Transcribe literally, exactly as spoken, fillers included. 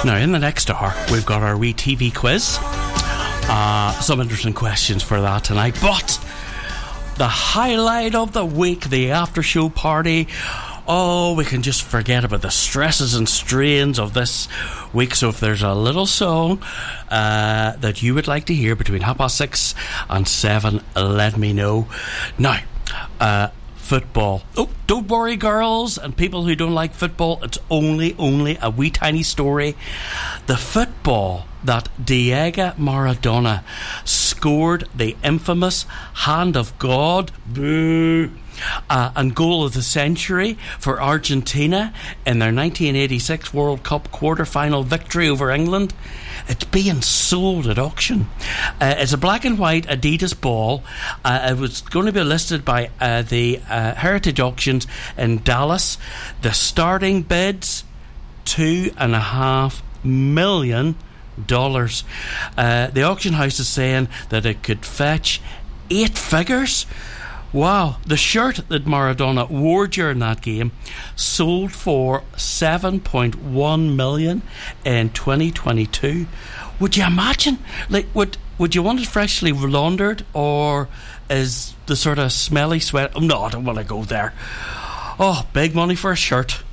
Now, in the next hour, we've got our wee T V quiz. Uh, some interesting questions for that tonight. But the highlight of the week, the after show party. Oh, we can just forget about the stresses and strains of this week. So if there's a little song uh, that you would like to hear between half past six and seven, let me know. Now, uh, football. Oh, don't worry, girls and people who don't like football. It's only, only a wee tiny story. The football that Diego Maradona scored, the infamous hand of God, boo, uh, and goal of the century for Argentina in their nineteen eighty-six World Cup quarter-final victory over England. It's being sold at auction. Uh, it's a black and white Adidas ball. Uh, it was going to be listed by uh, the uh, Heritage Auctions in Dallas. The starting bids, two and a half million dollars. Uh, the auction house is saying that it could fetch eight figures. Wow. The shirt that Maradona wore during that game sold for seven point one million in twenty twenty-two. Would you imagine? Like, would would you want it freshly laundered, or is the sort of smelly sweat? Oh, no, I don't want to go there. Oh, big money for a shirt.